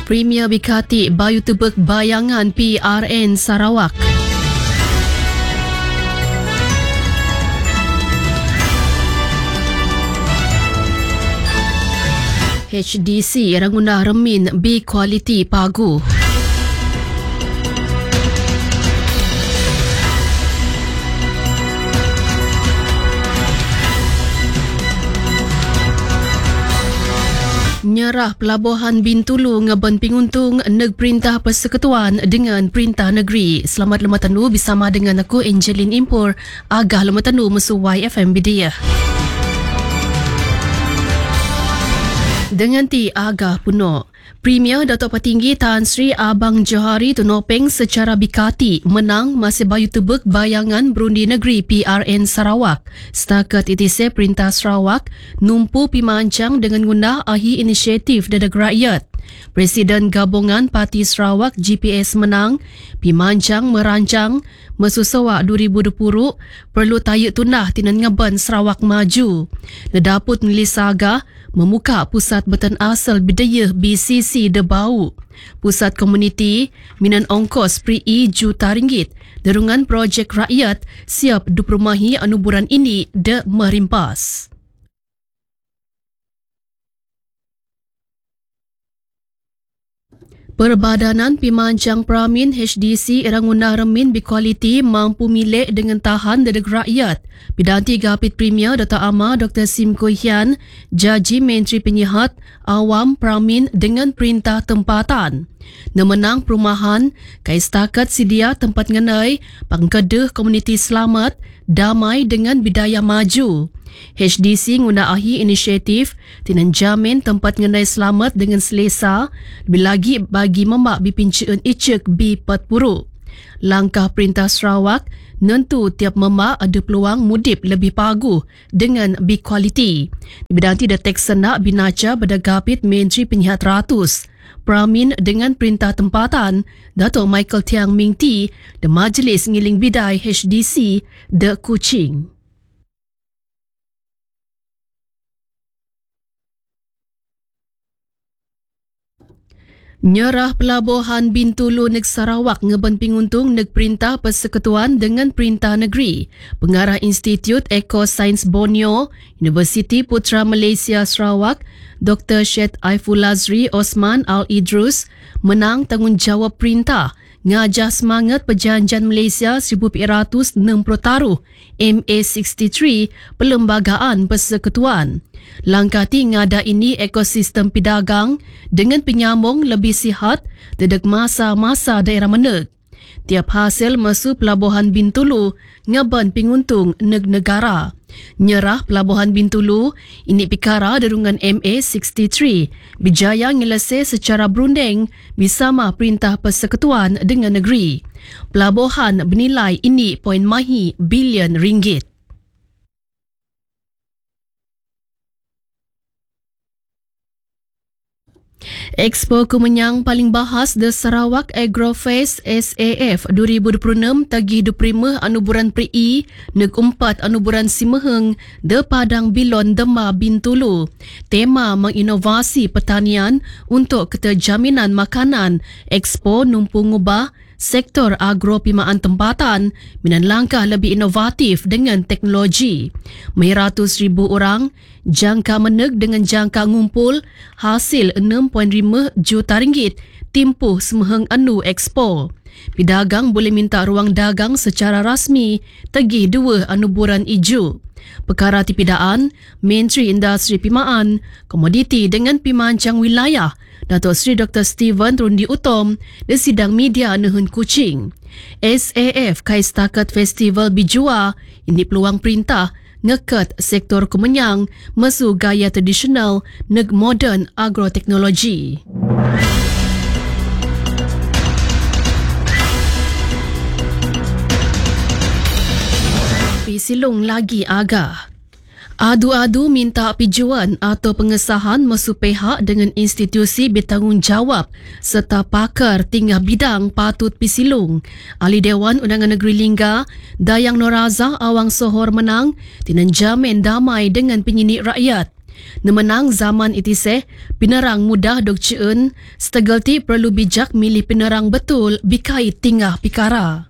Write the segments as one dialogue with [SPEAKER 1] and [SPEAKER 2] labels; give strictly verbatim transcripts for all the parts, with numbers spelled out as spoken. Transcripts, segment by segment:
[SPEAKER 1] Premier Bikati Bayu Tebek Bayangan P R N Sarawak. H D C Rangundah Remin B Quality Pagu. Nyerah Pelabuhan Bintulu ngeban pinguntung neg perintah persekutuan dengan perintah negeri. Selamat lemah tanu bersama dengan aku Angeline Impur. Agah lemah tanu musuh Y F M Bidiyah. Dengan ti agah puno, Premier Datuk Petinggi Tan Sri Abang Johari Tunopeng secara bikati menang Masih Bayu Tebek Bayangan Berundi Negeri P R N Sarawak. Setakat itise Perintah Sarawak numpu pimancang dengan guna ahi inisiatif dadag rakyat. Presiden Gabungan Parti Sarawak G P S menang, pimancang merancang mesusawa dua ribu dua puluh perlu tayak tunah tinan ngeban Sarawak maju. Nedaput Nulis Saga memuka Pusat Betan Asal Bidayah B C C Debau. Pusat Komuniti minan ongkos peri juta ringgit. Derungan projek rakyat siap diperumahi anuburan ini de merimpas. Perbadanan Pimancang Pramin H D C Rangundah Remin Bikualiti mampu milik dengan tahan dadag rakyat. Pidanti Gapit Premier Dato' Amar Doktor Sim Koh Hian, Jaji Menteri Penyihat Awam Pramin dengan perintah tempatan. Nemenang perumahan, kai setakat sedia tempat ngenai, pangkedeh komuniti selamat, damai dengan bidaya maju. H D C ngundahi inisiatif tinan jamin tempat ngenai selamat dengan selesa, lebih lagi bagi memak bipincaan icek B empat puluh. Langkah Perintah Sarawak nentu tiap memak ada peluang mudip lebih pagu dengan B quality. Bidanti detek senak binaca pada Gapit Menteri Penyihat Ratus. Pramin dengan perintah tempatan, Datuk Michael Tiang Ming Ti, de Majlis Ngiling Bidai H D C de Kuching. Nyerah Pelabuhan Bintulu neg Sarawak ngeban pinguntung neg perintah persekutuan dengan perintah negeri. Pengarah Institut Ekosains Borneo, Universiti Putra Malaysia Sarawak, Doktor Syed Aiful Azri Osman Al-Idrus menang tanggungjawab perintah ngajah semangat Perjanjian Malaysia seribu sembilan ratus enam puluh taruh M A enam puluh tiga Perlembagaan Persekutuan. Langkah ti ngada ini ekosistem pedagang dengan penyambung lebih sihat dadag masa-masa daerah meneg. Tiap hasil masuk Pelabuhan Bintulu ngaban pinguntung neg negara. Nyerah Pelabuhan Bintulu ini pikara derungan M A enam puluh tiga bijaya ngelese secara berunding bersama Perintah Persekutuan dengan negeri. Pelabuhan bernilai ini poin mahi bilion ringgit. Expo Kemenyang paling bahas The Sarawak Agrofest S A F dua ribu dua puluh enam tagih diperima anuburan peri neg empat anuburan Simeheng de Padang Bilon Dema Bintulu. Tema menginovasi pertanian untuk keterjaminan makanan. Expo numpu ngubah sektor agropimaan tempatan minan langkah lebih inovatif dengan teknologi. Meratus ribu orang jangka meneg dengan jangka ngumpul hasil enam perpuluhan lima juta ringgit timpuh semeheng anu Expo. Pedagang boleh minta ruang dagang secara rasmi tagih dua anuburan ijo. Perkara tipidaan, Menteri Industri Pimaan, Komoditi dengan Pimancang Wilayah Datuk Seri Doktor Steven Rundi Utom di sidang media Nehun Kuching. S A F kai setakat festival bijua ini peluang perintah ngekat sektor Kemenyang mesu gaya tradisional neg modern agroteknologi. Pisilung lagi agah. Adu-adu minta pijuan atau pengesahan mesu pihak dengan institusi bertanggungjawab serta pakar tingkah bidang patut pisilung. Ahli Dewan Undangan Negeri Lingga, Dayang Norazah Awang Sohor menang tinan jamin damai dengan penyinik rakyat. Nemenang zaman itiseh, penerang mudah dok ceun, setegal ti perlu bijak milih penerang betul bikait tingah pikara.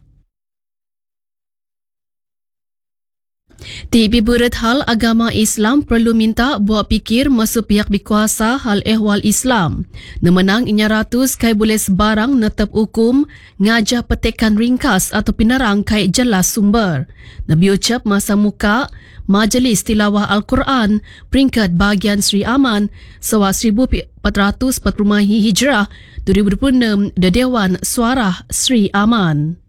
[SPEAKER 1] Ti biburet hal agama Islam perlu minta buat pikir masuk pihak berkuasa hal ehwal Islam. Nemenang inya ratus kai boleh sebarang netep hukum ngajah petikan ringkas atau penerang kai jelas sumber. Nabi ucap masa muka Majlis Tilawah Al-Quran peringkat bahagian Sri Aman sewa seribu empat ratus empat puluh Hijrah dua ribu dua puluh enam The Dewan Suara Sri Aman.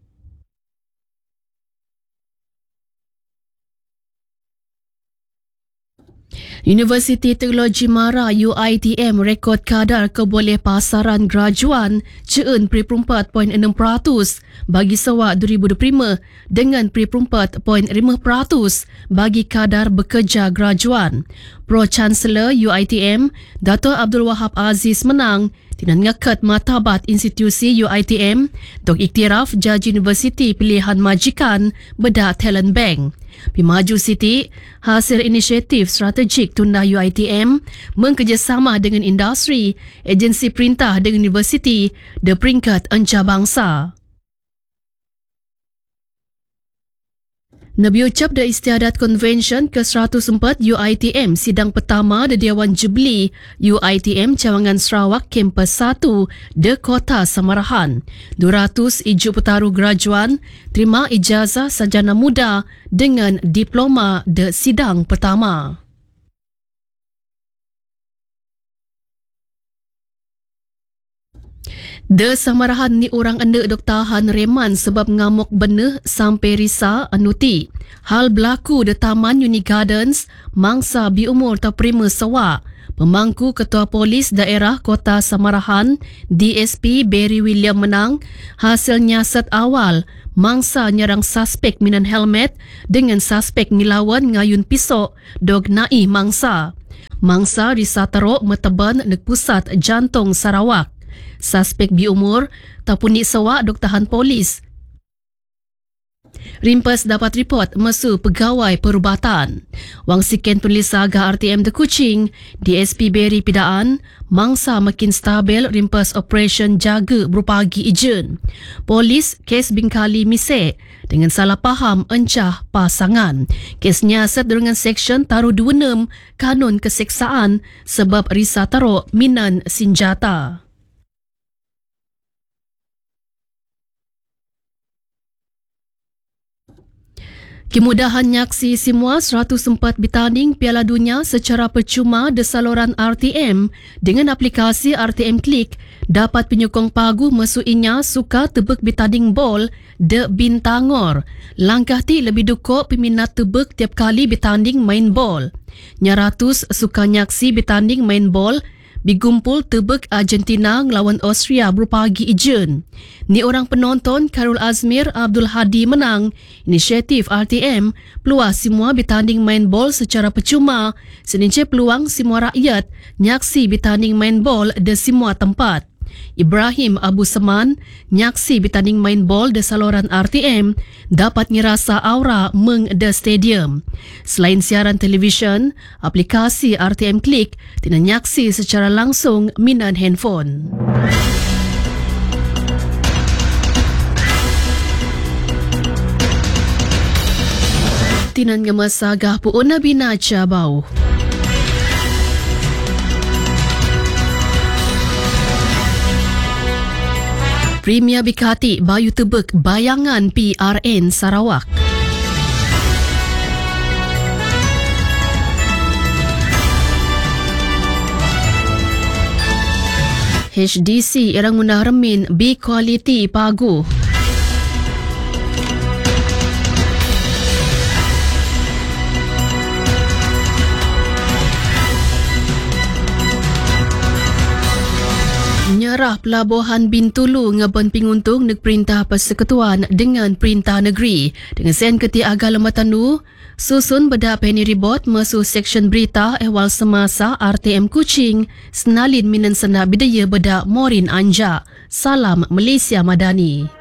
[SPEAKER 1] Universiti Teknologi Mara U I T M rekod kadar keboleh pasaran graduan ceun perempat perpuluhan enam peratus bagi sewak dua ribu dua puluh lima dengan perempat perpuluhan lima peratus bagi kadar bekerja graduan. Pro-Chancellor U I T M, Dato' Abdul Wahab Aziz menang dengan ngakat martabat institusi U I T M dok iktiraf Jaji Universiti Pilihan Majikan Bedah Talent Bank. Pimaju Siti, hasil inisiatif strategik tunda U I T M mengkerjasama dengan industri, agensi perintah dengan universiti di peringkat antarabangsa. Nabi ucap da istiadat konvensyen ke seratus empat U I T M sidang pertama di Dewan Jubli U I T M Cawangan Sarawak Kampus satu de Kota Samarahan. dua ratus ijuk petaruh graduan terima ijazah sarjana muda dengan diploma de sidang pertama. De Samarahan ni orang anda dok tahan reman sebab ngamuk benih sampai risa anuti. Hal berlaku di Taman Uni Gardens, mangsa biumur tak prima sewa. Pemangku Ketua Polis Daerah Kota Samarahan, D S P Barry William menang, hasil nyiasat awal, mangsa nyerang suspek minan helmet dengan suspek nilawan ngayun pisau dog nai mangsa. Mangsa risa teruk meteban nek pusat jantung Sarawak. Suspek biumur tapuni sewa dok tahan polis. Rimpas dapat report mesu pegawai perubatan. Wang siken penulis saga R T M de Kuching, D S P Barry Pidaan, mangsa makin stabil rimpas operasi jaga berpagi ijen. Polis kes Bingkali Mise dengan salah faham encah pasangan. Kes nyiasat dengan Seksyen Taru dua puluh enam Kanun Keseksaan sebab risa teruk minan senjata. Kemudahan nyaksi semua seratus empat bertanding Piala Dunia secara percuma di saluran R T M dengan aplikasi R T M Click dapat penyokong pagu mesuinya suka tebek bertanding bol de Bintangor. Langkah ti lebih dukuk peminat tebek tiap kali bertanding main bol. Nyaratus suka nyaksi bertanding main bol bigumpul tebek Argentina ngelawan Austria berpagi ijen. Ni orang penonton Karul Azmir Abdul Hadi menang. Inisiatif R T M peluang semua bertanding main bol secara percuma. Senince peluang semua rakyat nyaksi bertanding main bol di semua tempat. Ibrahim Abu Seman nyaksi bertanding main bol di saluran R T M dapat ngerasa aura meng de stadium. Selain siaran televisyen, aplikasi R T M Click tina nyaksi secara langsung minan handphone. Tinan ngemasagah puun na binaca bau. Premier Bikati Bayu Tebek Bayangan P R N Sarawak. H D C Irang Munah Remin B Quality Pagu. Nyerah Pelabuhan Bintulu ngaban pinguntung nek Perintah Persekutuan dengan Perintah Negeri. Dengan sen keti Aga Lematanu, susun bedak Penny Ribot mesu Seksyen Berita Ehwal Semasa R T M Kuching, senalin minan sendak bidaya bedak Morin Anja. Salam Malaysia Madani.